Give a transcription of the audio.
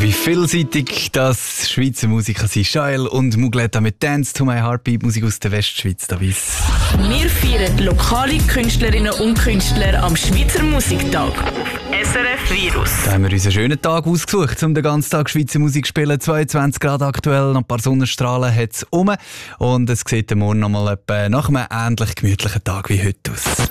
wie vielseitig das Schweizer Musiker sind. Shael und Mugletta mit Dance to My Heartbeat, Musik aus der Westschweiz. Da weiss. Wir feiern lokale Künstlerinnen und Künstler am Schweizer Musiktag auf SRF Virus. Da haben wir uns einen schönen Tag ausgesucht, um den ganzen Tag Schweizer Musik zu spielen. 22 Grad aktuell, noch ein paar Sonnenstrahlen hat es und es sieht morgen noch mal etwa nach einem ähnlich gemütlichen Tag wie heute aus.